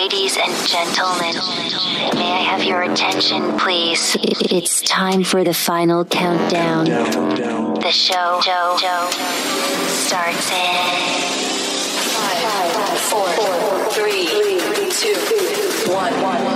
Ladies and gentlemen, may I have your attention, please? It's time for the final countdown. The show starts in 5, 4, 3, 2, 1.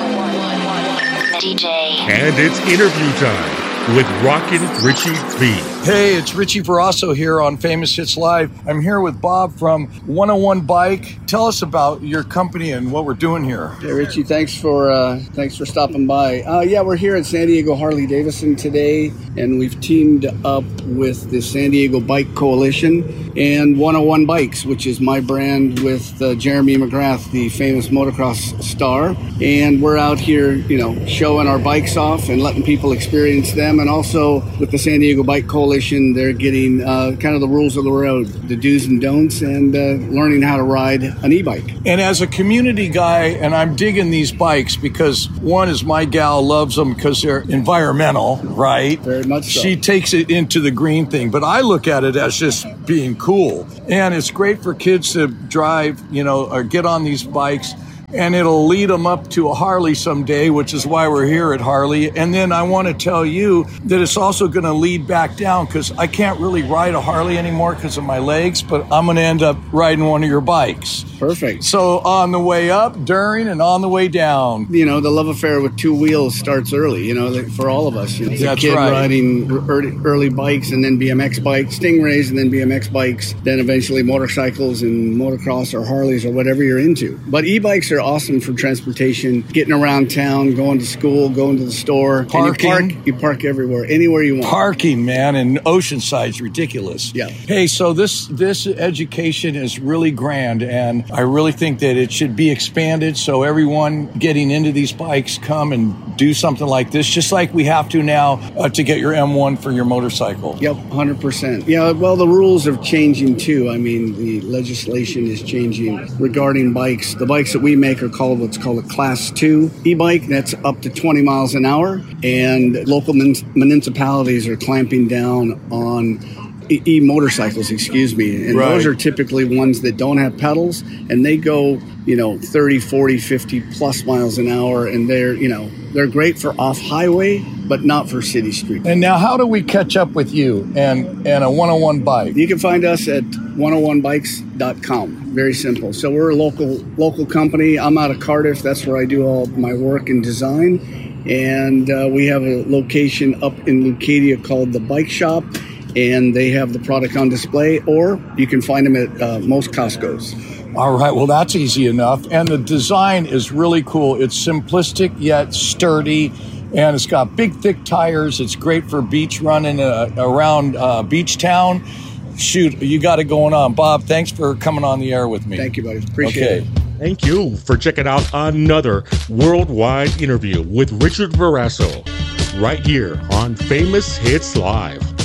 DJ. And it's interview time with Rockin' Richie V. Hey, it's Richie Verasso here on Famous Hits Live. I'm here with Bob from 101 Bike. Tell us about your company and what we're doing here. Hey, Richie, thanks for stopping by. We're here at San Diego Harley-Davidson today, and we've teamed up with the San Diego Bike Coalition and 101 Bikes, which is my brand with Jeremy McGrath, the famous motocross star. And we're out here, showing our bikes off and letting people experience them. And also with the San Diego Bike Coalition, they're getting kind of the rules of the road, the do's and don'ts, and learning how to ride an e-bike. And as a community guy, and I'm digging these bikes because one is my gal loves them because they're environmental, right? Very much so. She takes it into the green thing, but I look at it as just being cool. And it's great for kids to drive, or get on these bikes. And it'll lead them up to a Harley someday, which is why we're here at Harley. And then I want to tell you that it's also going to lead back down because I can't really ride a Harley anymore because of my legs, but I'm going to end up riding one of your bikes. Perfect. So on the way up, during, and on the way down. The love affair with two wheels starts early, for all of us. As a That's kid right. riding early bikes and then BMX bikes, Stingrays and then BMX bikes, then eventually motorcycles and motocross or Harleys or whatever you're into. But e-bikes are awesome for transportation, getting around town, going to school, going to the store. Parking. And you park everywhere, anywhere you want. Parking, man, and Oceanside's ridiculous. Yeah. Hey, so this education is really grand, and I really think that it should be expanded so everyone getting into these bikes come and do something like this, just like we have to now to get your M1 for your motorcycle. Yep, 100%. Yeah, well, the rules are changing too. I mean, the legislation is changing regarding bikes. The bikes that we make are called what's called a Class 2 e-bike. That's up to 20 miles an hour. And local municipalities are clamping down on e-motorcycles, and right. Those are typically ones that don't have pedals, and they go 30, 40, 50 plus miles an hour, and they're great for off-highway, but not for city street. And now how do we catch up with you and a 101 Bike? You can find us at 101bikes.com. Very simple. So we're a local company. I'm out of Cardiff. That's where I do all my work and design, and we have a location up in Leucadia called the Bike Shop, and they have the product on display, or you can find them at most Costco's. All right, well, that's easy enough. And the design is really cool. It's simplistic yet sturdy, and it's got big, thick tires. It's great for beach running around Beach Town. Shoot, you got it going on. Bob, thanks for coming on the air with me. Thank you, buddy. Appreciate it. Thank you for checking out another worldwide interview with Richard Verasso right here on Famous Hits Live.